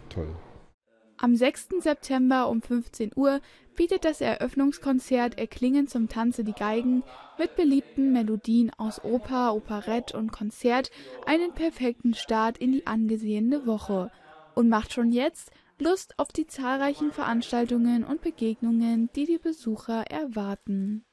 toll. Am 6. September um 15 Uhr bietet das Eröffnungskonzert Erklingen zum Tanze die Geigen mit beliebten Melodien aus Oper, Operette und Konzert einen perfekten Start in die angesehene Woche und macht schon jetzt Lust auf die zahlreichen Veranstaltungen und Begegnungen, die die Besucher erwarten.